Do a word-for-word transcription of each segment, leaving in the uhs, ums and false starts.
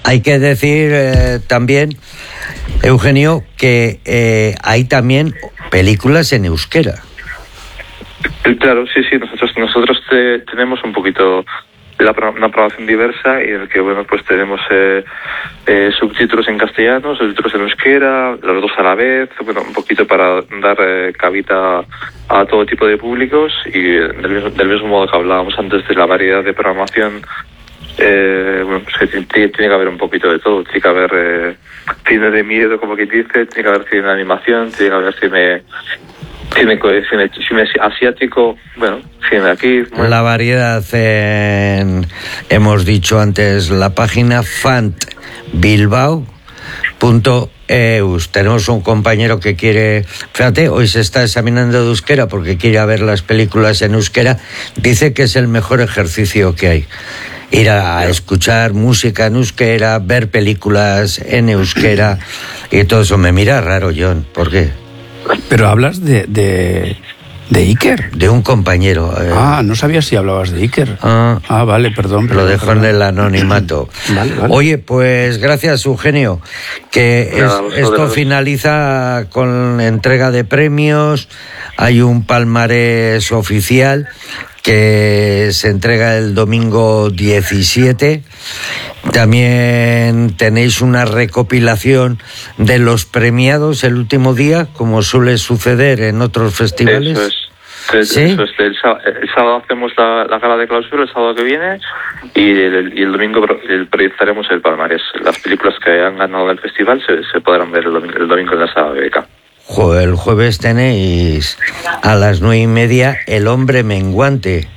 Hay que decir eh, también, Eugenio, que eh, hay también películas en euskera. Claro, sí, sí, nosotros nosotros te, tenemos un poquito la, una programación diversa y en el que, bueno, pues tenemos eh, eh, subtítulos en castellano, subtítulos en euskera, los dos a la vez, bueno, un poquito para dar eh, cabida a todo tipo de públicos y del mismo, del mismo modo que hablábamos antes de la variedad de programación, eh, bueno, pues que tiene, tiene que haber un poquito de todo, tiene que haber eh, cine de miedo, como quien dice, tiene que haber cine de animación, tiene que haber cine... Cine, cine, cine asiático, bueno, cine aquí. Bueno. La variedad en, hemos dicho antes, la página fant bilbao punto e u. Tenemos un compañero que quiere, fíjate, hoy se está examinando de euskera porque quiere ver las películas en euskera. Dice que es el mejor ejercicio que hay. Ir a, a escuchar música en euskera, ver películas en euskera y todo eso. Me mira raro, John, ¿por qué? Pero hablas de, de, de Iker. De un compañero. Eh. Ah, no sabía si hablabas de Iker. Ah, ah vale, perdón. perdón lo dejo perdón. en el anonimato. Vale, vale. Oye, pues gracias, Eugenio. Que Nada, es, esto finaliza con entrega de premios. Hay un palmarés oficial que se entrega el domingo diecisiete. También tenéis una recopilación de los premiados el último día, como suele suceder en otros festivales. Eso es. ¿Sí? Eso es. El, sábado, el sábado hacemos la, la gala de clausura, el sábado que viene, y el, y el domingo el, proyectaremos el palmarés. Las películas que han ganado el festival se, se podrán ver el domingo, el domingo en la sala de beca. Joder, el jueves tenéis a las nueve y media El hombre menguante.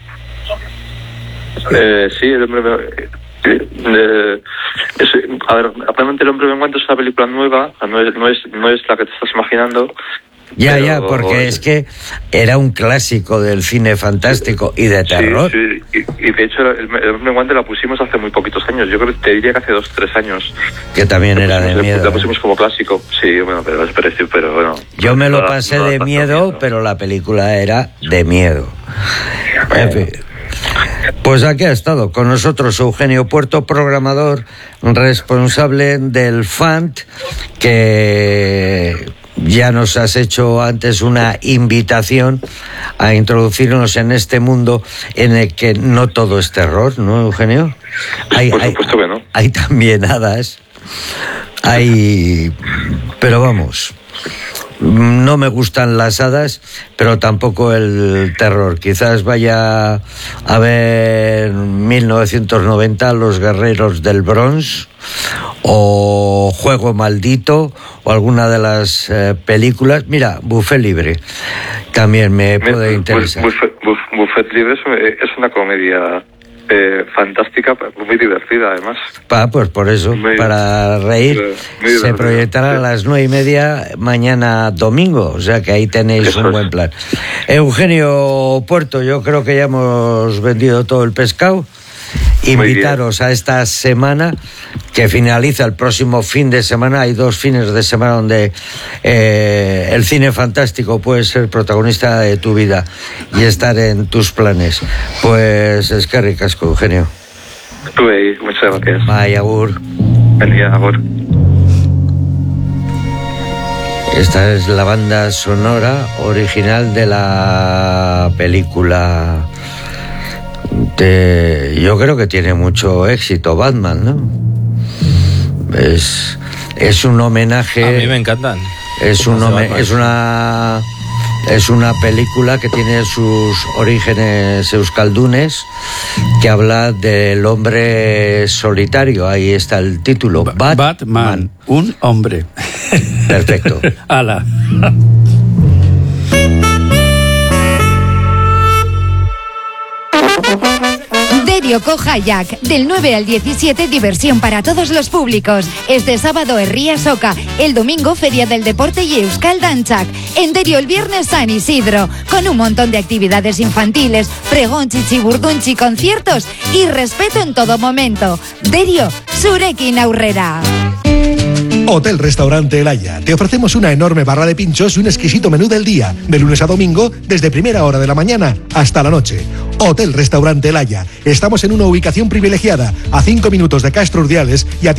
Eh, sí, el hombre menguante. Eh, es, a ver, aparentemente El hombre menguante es una película nueva, no es, no es, no es la que te estás imaginando. Ya, pero, ya, porque o, es que era un clásico del cine fantástico y de terror. Sí, sí. Y, y de hecho el, el hombre menguante la pusimos hace muy poquitos años, yo creo que te diría que hace dos, tres años. Que también la era de miedo. La pusimos como clásico, sí, bueno, pero es parecido, pero bueno. Yo me lo no pasé no de miedo, miedo, pero la película era de miedo. En fin. Pues aquí ha estado con nosotros Eugenio Puerto, programador responsable del Fant, que ya nos has hecho antes una invitación a introducirnos en este mundo en el que no todo es terror, ¿no, Eugenio? Hay, Por supuesto hay, que no. Hay también hadas, hay... pero vamos... No me gustan las hadas, pero tampoco el terror. Quizás vaya a ver mil novecientos noventa, Los guerreros del Bronx, o Juego maldito, o alguna de las eh, películas. Mira, Buffet libre también me puede interesar. Buffet, Buffet, Buffet libre es, es una comedia Eh, fantástica, muy divertida además. Pa, pues por eso, muy, para reír, muy se proyectará sí. a las nueve y media mañana domingo, o sea que ahí tenéis eso un es. buen plan. Eugenio Puerto, yo creo que ya hemos vendido todo el pescado. Invitaros a esta semana que finaliza el próximo fin de semana. Hay dos fines de semana donde eh, el cine fantástico puede ser protagonista de tu vida y estar en tus planes. Pues es que ricasco, Eugenio. Tuve, muchas gracias. Bye, agur. Buen día, agur. Esta es la banda sonora original de la película. De, yo creo que tiene mucho éxito Batman, ¿no? Es, es un homenaje. A mí me encantan. Es, un home, es una es una película que tiene sus orígenes euskaldunes, que habla del hombre solitario. Ahí está el título. Ba- Batman. Batman, un hombre. Perfecto. Ala. Derio Kojayak, del nueve al diecisiete, diversión para todos los públicos. Este sábado Herria Soca, el domingo Feria del Deporte y Euskal Dantzak. En Derio el viernes San Isidro, con un montón de actividades infantiles, pregón, chichiburdunchi, conciertos y respeto en todo momento. Derio, zurekin aurrera. Hotel Restaurante El Haya. Te ofrecemos una enorme barra de pinchos y un exquisito menú del día, de lunes a domingo, desde primera hora de la mañana hasta la noche. Hotel Restaurante El Haya. Estamos en una ubicación privilegiada, a cinco minutos de Castro Urdiales y a